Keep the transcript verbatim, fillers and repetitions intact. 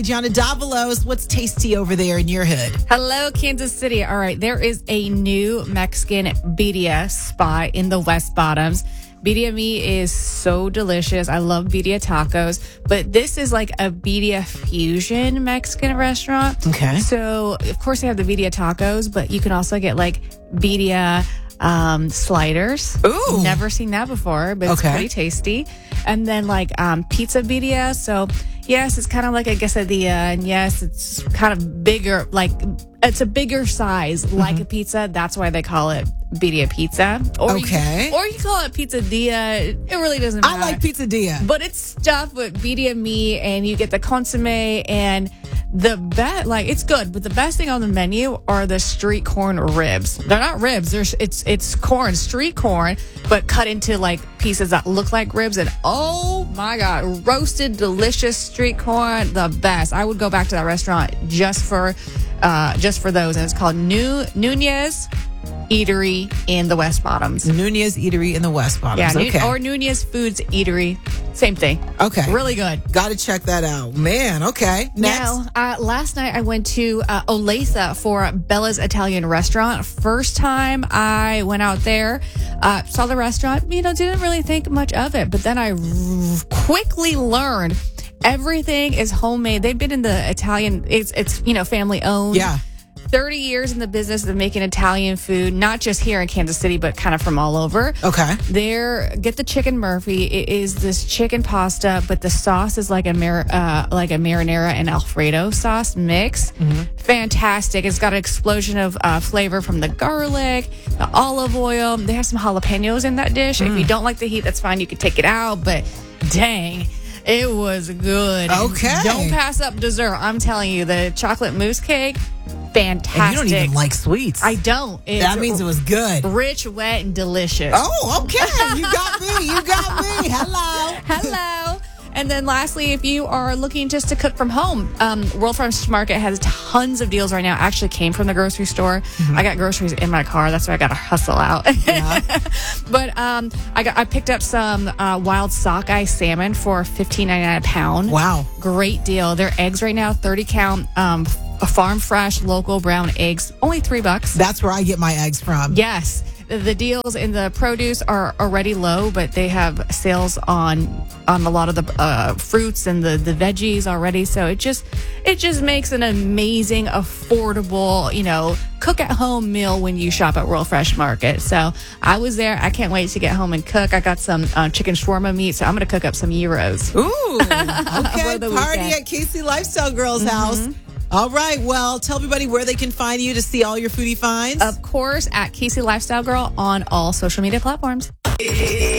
Gianna Davalos, what's tasty over there in your hood? Hello, Kansas City. All right, there is a new Mexican birria spot in the West Bottoms. Birria meat is so delicious. I love birria tacos, but this is like a birria fusion Mexican restaurant. Okay. So, of course, they have the birria tacos, but you can also get like birria um, sliders. Ooh. Never seen that before, but it's Okay. pretty tasty. And then like um, pizza birria. So, yes, it's kind of like a quesadilla, and yes, it's kind of bigger, like it's a bigger size, like a pizza. That's why they call it birria pizza. Or Okay. You, or you call it pizzadilla. It really doesn't matter. I like pizzadilla. But it's stuffed with birria meat, and you get the consomme, and the best, like it's good. But the best thing on the menu are the street corn ribs. They're not ribs. There's it's it's corn, street corn, but cut into like pieces that look like ribs. And oh my god, roasted, delicious street corn, the best. I would go back to that restaurant just for, uh, just for those. And it's called New Nunez Eatery in the West Bottoms. Nunez Eatery in the West Bottoms. Yeah, Okay. Nu- or Nunez Foods Eatery, same thing. Okay. Really good. Got to check that out. Man, okay. Next. Now, uh, last night I went to uh, Olathe for Bella's Italian Restaurant. First time I went out there, uh, saw the restaurant, you know, didn't really think much of it. But then I r- quickly learned everything is homemade. They've been in the Italian, it's, it's you know, family owned. Yeah. thirty years in the business of making Italian food, not just here in Kansas City, but kind of from all over. Okay. There, get the chicken Murphy. It is this chicken pasta, but the sauce is like a mar- uh, like a marinara and Alfredo sauce mix. Mm-hmm. Fantastic. It's got an explosion of uh, flavor from the garlic, the olive oil. They have some jalapenos in that dish. Mm. If you don't like the heat, that's fine. You can take it out, but dang. It was good. Okay. Don't pass up dessert. I'm telling you, the chocolate mousse cake, fantastic. And you don't even like sweets. I don't. It's that means it was good. rich, wet, and delicious. Oh, okay. You got me. You got me. Hello. Hello. And then lastly, if you are looking just to cook from home, um, World Farmers Market has tons of deals right now. Actually came from the grocery store. Mm-hmm. I got groceries in my car. That's why I got to hustle out. Yeah. But um, I got I picked up some uh, wild sockeye salmon for fifteen ninety-nine a pound. Wow. Great deal. Their eggs right now, thirty count, um, farm fresh, local brown eggs, only three bucks. That's where I get my eggs from. Yes. The deals in the produce are already low, but they have sales on on a lot of the uh, fruits and the, the veggies already. So it just it just makes an amazing, affordable, you know, cook at home meal when you shop at World Fresh Market. So I was there. I can't wait to get home and cook. I got some uh, chicken shawarma meat, so I'm going to cook up some gyros. Ooh, okay. the Party weekend. at Casey Lifestyle Girls Mm-hmm. house. All right. Well, tell everybody where they can find you to see all your foodie finds. Of course, at Casey Lifestyle Girl on all social media platforms.